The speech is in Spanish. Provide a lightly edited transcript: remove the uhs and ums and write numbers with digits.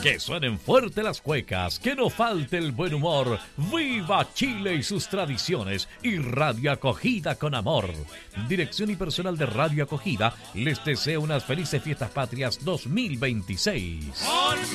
Que suenen fuerte las cuecas, que no falte el buen humor. ¡Viva Chile y sus tradiciones! Y Radio Acogida con amor. Dirección y personal de Radio Acogida les desea unas felices fiestas patrias 2026.